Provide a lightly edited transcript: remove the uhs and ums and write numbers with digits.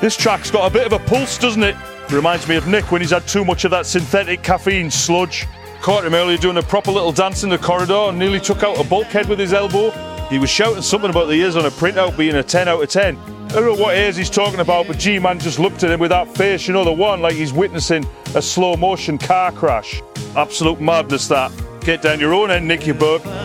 This track's got a bit of a pulse, doesn't it? It reminds me of Nick when he's had too much of that synthetic caffeine sludge. Caught him earlier doing a proper little dance in the corridor and nearly took out a bulkhead with his elbow. He was shouting something about the ears on a printout being a 10 out of 10. I don't know what ears he's talking about, but G-Man just looked at him with that face, you know, the one like he's witnessing a slow motion car crash. Absolute madness, that. Get down your own end, Nick, you bug.